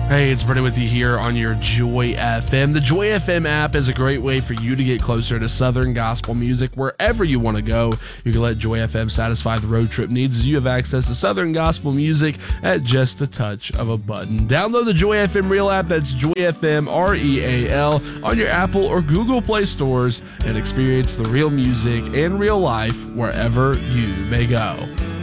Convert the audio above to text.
Hey, it's Brendan with you here on your Joy FM. The Joy FM app is a great way for you to get closer to Southern gospel music wherever you want to go. You can let Joy FM satisfy the road trip needs as you have access to Southern gospel music at just the touch of a button. Download the Joy FM Real app, that's Joy FM REAL, on your Apple or Google Play stores and experience the real music and real life wherever you may go.